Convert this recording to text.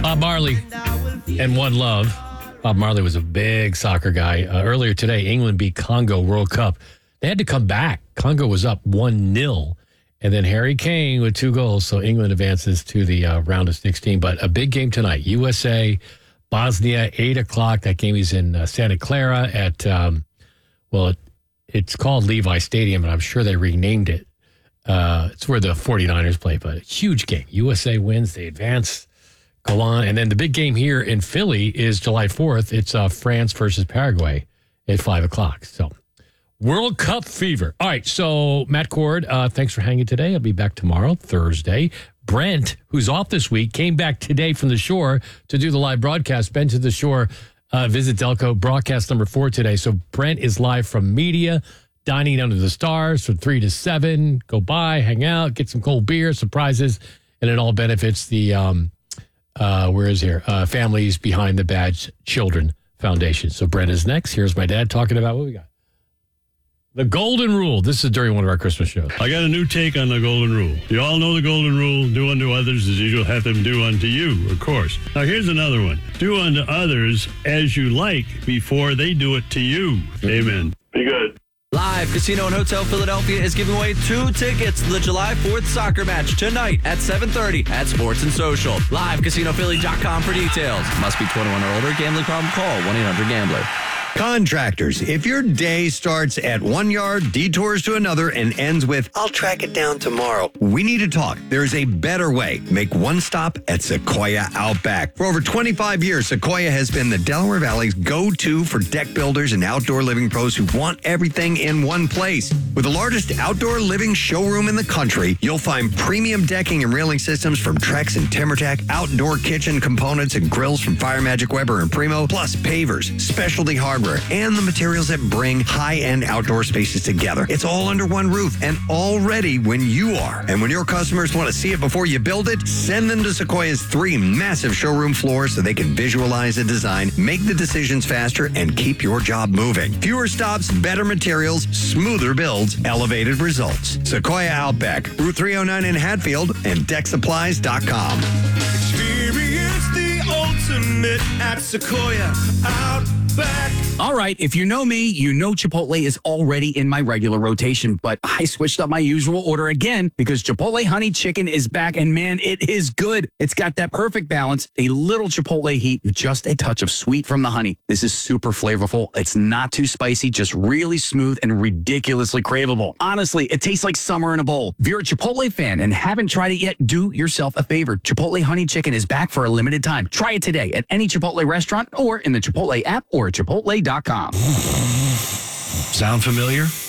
Bob Marley and One Love. Bob Marley was a big soccer guy. Earlier today, England beat Congo World Cup. They had to come back. Congo was up 1-0. And then Harry Kane with 2 goals. So England advances to the round of 16. But a big game tonight. USA, Bosnia, 8 o'clock. That game is in Santa Clara at, it's called Levi Stadium, and I'm sure they renamed it. It's where the 49ers play, but a huge game. USA wins. They advance. Go on. And then the big game here in Philly is July 4th. It's France versus Paraguay at 5 o'clock. So World Cup fever. All right. So Matt Cord, thanks for hanging today. I'll be back tomorrow, Thursday. Brent, who's off this week, came back today from the shore to do the live broadcast. Been to the shore, visit Delco, broadcast number 4 today. So Brent is live from media, dining under the stars from 3 to 7. Go by, hang out, get some cold beer, surprises, and it all benefits the Families Behind the Badge Children Foundation. So Brent is next. Here's my dad talking about what we got. The Golden Rule. This is during one of our Christmas shows. I got a new take on the Golden Rule. You all know the Golden Rule. Do unto others as you have them do unto you, of course. Now, here's another one. Do unto others as you like before they do it to you. Amen. Be good. Live Casino and Hotel Philadelphia is giving away 2 tickets to the July 4th soccer match tonight at 7:30 at Sports and Social. LiveCasinoPhilly.com for details. Must be 21 or older. Gambling problem? Call 1-800-GAMBLER. Contractors, if your day starts at one yard, detours to another, and ends with, I'll track it down tomorrow, we need to talk. There is a better way. Make one stop at Sequoia Outback. For over 25 years, Sequoia has been the Delaware Valley's go-to for deck builders and outdoor living pros who want everything in one place. With the largest outdoor living showroom in the country, you'll find premium decking and railing systems from Trex and TimberTech, outdoor kitchen components and grills from Fire Magic Weber and Primo, plus pavers, specialty hardware, and the materials that bring high-end outdoor spaces together. It's all under one roof and all ready when you are. And when your customers want to see it before you build it, send them to Sequoia's 3 massive showroom floors so they can visualize the design, make the decisions faster, and keep your job moving. Fewer stops, better materials, smoother builds, elevated results. Sequoia Outback, Route 309 in Hatfield, and DeckSupplies.com. Experience the ultimate at Sequoia Outback. All right, if you know me, you know Chipotle is already in my regular rotation, but I switched up my usual order again because Chipotle Honey Chicken is back, and man, it is good. It's got that perfect balance, a little Chipotle heat, just a touch of sweet from the honey. This is super flavorful. It's not too spicy, just really smooth and ridiculously craveable. Honestly, it tastes like summer in a bowl. If you're a Chipotle fan and haven't tried it yet, do yourself a favor. Chipotle Honey Chicken is back for a limited time. Try it today at any Chipotle restaurant or in the Chipotle app or Chipotle.com. Sound familiar?